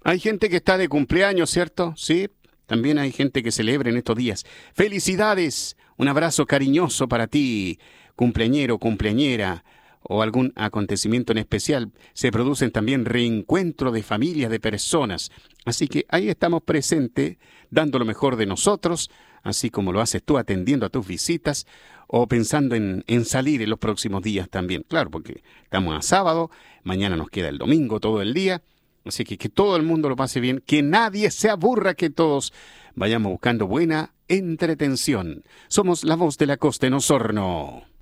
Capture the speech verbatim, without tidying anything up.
Hay gente que está de cumpleaños, ¿cierto? Sí, también hay gente que celebra en estos días. ¡Felicidades! Un abrazo cariñoso para ti, cumpleañero, cumpleañera, o algún acontecimiento en especial. Se producen también reencuentros de familias, de personas. Así que ahí estamos presentes, dando lo mejor de nosotros, así como lo haces tú atendiendo a tus visitas o pensando en, en salir en los próximos días también. Claro, porque estamos a sábado, mañana nos queda el domingo todo el día. Así que que todo el mundo lo pase bien, que nadie se aburra, que todos vayamos buscando buena entretención. Somos la voz de la costa en Osorno.